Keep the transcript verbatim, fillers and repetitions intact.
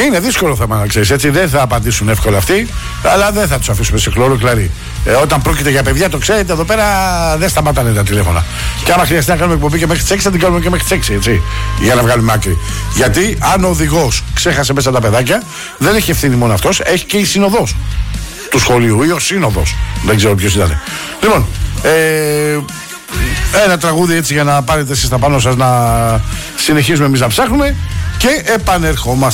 Είναι δύσκολο θέμα να ξέρεις, έτσι. Δεν θα απαντήσουν εύκολα αυτοί, αλλά δεν θα τους αφήσουμε σε χλώρο κλαρί. Ε, όταν πρόκειται για παιδιά, το ξέρετε, εδώ πέρα δεν σταματάνε τα τηλέφωνα. Και άμα χρειαστεί να κάνουμε εκπομπή και μέχρι τις έξι, θα την κάνουμε και μέχρι τις έξι, έτσι. Για να βγάλουμε άκρη. Γιατί αν ο οδηγός ξέχασε μέσα τα παιδάκια, δεν έχει ευθύνη μόνο αυτός, έχει και η συνοδός του σχολείου ή ο σύνοδος. Δεν ξέρω ποιος ήταν. Λοιπόν, ε, ένα τραγούδι έτσι για να πάρετε εσείς τα πάνω σας, να συνεχίζουμε εμείς να ψάχνουμε και επανερχόμαστε.